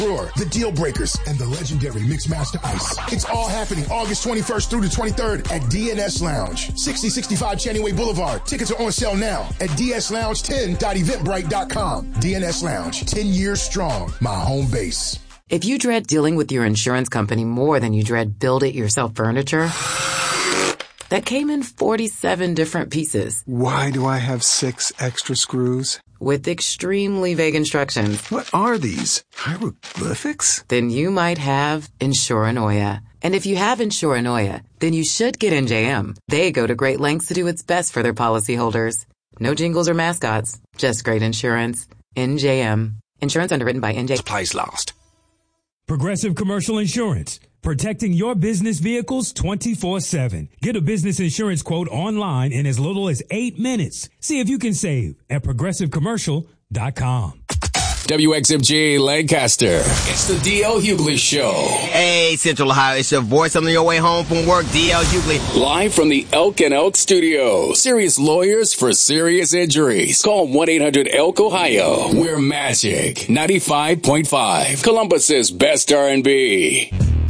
Brewer, the Deal Breakers, and the legendary Mixmaster Ice. It's all happening August 21st through the 23rd at DNS Lounge, 6065 Channing Way Boulevard. Tickets are on sale now at dslounge10.eventbrite.com. DNS Lounge, 10 years strong, my home base. If you dread dealing with your insurance company more than you dread build-it-yourself furniture that came in 47 different pieces. Why do I have 6 extra screws? With extremely vague instructions. What are these? Hieroglyphics? Then you might have Insuranoia. And if you have Insuranoia, then you should get NJM. They go to great lengths to do what's best for their policyholders. No jingles or mascots, just great insurance. NJM. Insurance underwritten by NJ. Supplies last. Progressive Commercial Insurance. Protecting your business vehicles 24/7. Get a business insurance quote online in as little as 8 minutes. See if you can save at progressivecommercial.com. WXMG Lancaster. It's the D.L. Hughley Show. Hey, Central Ohio, it's your voice on your way home from work, D.L. Hughley. Live from the Elk and Elk Studio. Serious lawyers for serious injuries. Call 1-800-ELK-OHIO. We're Magic 95.5. Columbus's best R&B.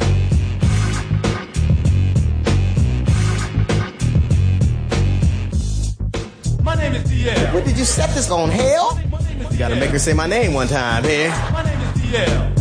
My name is DL. What did you set this on, hell? You gotta make her say my name one time here. My name is DL.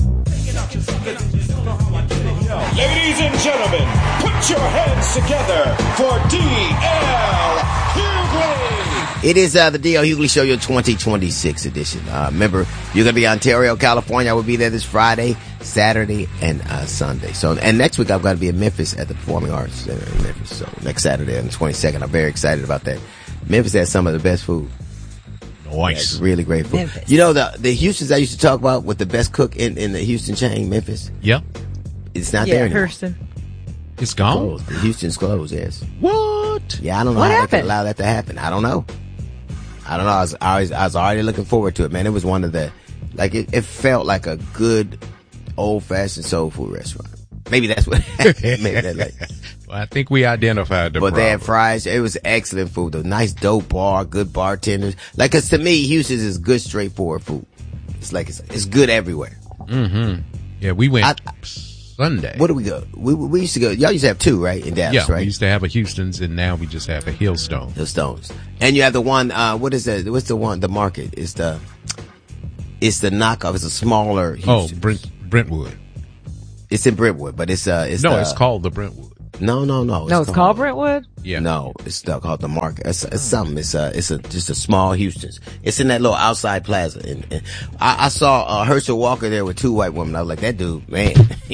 Ladies and gentlemen, put your hands together for DL Hughley. It is the D.L. Hughley Show, your 2026 edition. Remember, you're going to be in Ontario, California. I will be there this Friday, Saturday, and Sunday. So, and next week I've got to be in Memphis at the Performing Arts Center in Memphis. So next Saturday on the 22nd. I'm very excited about that. Memphis has some of the best food. Nice. Yeah, really great food. Memphis. You know, the Houstons I used to talk about with the best cook in the Houston chain, Memphis? Yeah. It's not there anymore. Hurston. It's gone? Closed. The Houston's closed, yes. What? Yeah, I don't know What how happened? they could allow that to happen. I don't know. I was already looking forward to it, man. It was one of the, like, it felt like a good old-fashioned soul food restaurant. Maybe that's what happened. Maybe that's like, Well, I think we identified the but they had problem. fries. It was excellent food. A nice dope bar, good bartenders. Like, 'cause to me, Houston's is good, straightforward food. It's like, it's good everywhere. Mm-hmm. Yeah, we went Sunday. Where do we go? We used to go. Y'all used to have two, right? In Dallas, Yeah, right? we used to have a Houston's, and now we just have a Hillstone. Hillstones. And you have the one, what is that? What's the one? The market. It's the knockoff. It's a smaller Houston. Oh, Brentwood. It's in Brentwood, but it's it's called the Brentwood. No. No, it's called Brentwood? Yeah. No, it's called the market. It's something. It's just a small Houston's. It's in that little outside plaza. And I saw Herschel Walker there with two white women. I was like, that dude, man.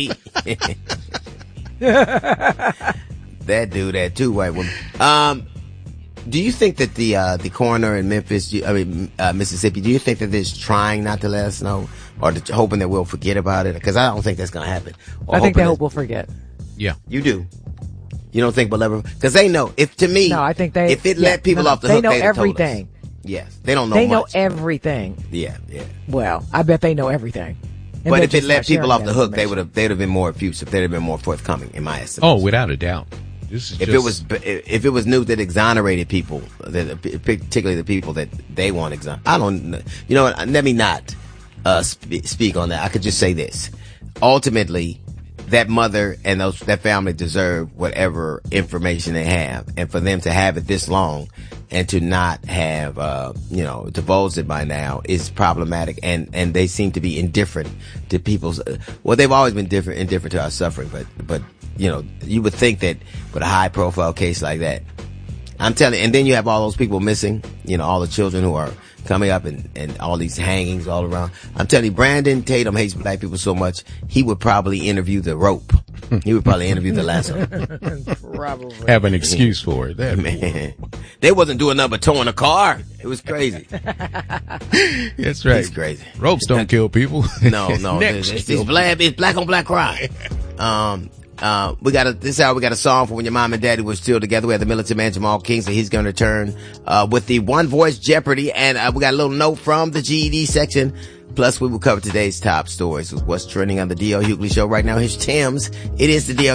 That dude had two white women. Do you think that the coroner in Memphis, Mississippi, do you think that they're trying not to let us know, or hoping that we'll forget about it? Because I don't think that's going to happen. I think they hope we'll forget. Yeah. You do. You don't think we'll ever? Because they know. If to me, No, I think they. if it let people off the hook, they know they'd have told us. everything. Yes, they don't know. They much. know everything. Yeah. Well, I bet they know everything. And But they're if it just let not people sharing off that the hook, they'd information. have been more effusive. They'd have been more forthcoming, in my estimation. Oh, without a doubt. This is If it was news that exonerated people, particularly the people that they want exonerate, I don't. You know what? Let me not speak on that. I could just say this: ultimately, that mother and that family deserve whatever information they have, and for them to have it this long and to not have divulged it by now is problematic. And they seem to be indifferent to people's. Well, they've always been indifferent to our suffering, but. You would think that with a high profile case like that, I'm telling you, and then you have all those people missing, all the children who are coming up and all these hangings all around. I'm telling you, Brandon Tatum hates black people so much, he would probably interview the rope. He would probably interview the lasso. Probably. Have an excuse for it. Man, they wasn't doing nothing but towing a car. It was crazy. That's right. It's crazy. Ropes don't kill people. No. It's black on black crime. This hour we got a song for when your mom and daddy were still together. We have the Militant Man Jamal Kingsley. He's going to return with the One Voice Jeopardy, and we got a little note from the GED section. Plus, we will cover today's top stories with what's trending on the D.L. Hughley Show right now. Here's Tim's. It is the D.L.